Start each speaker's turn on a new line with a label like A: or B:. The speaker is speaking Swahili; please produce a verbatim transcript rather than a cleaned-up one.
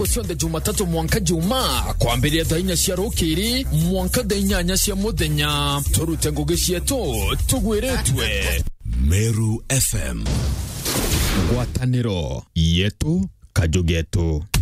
A: Sionde Jumatatu mwanka juma kwambiria dainya cia rukiri mwanka dainyanya cia muthenya turute ngugi cietu tugwiretwe. Meru F M, ngwataniro yetu kajugetu.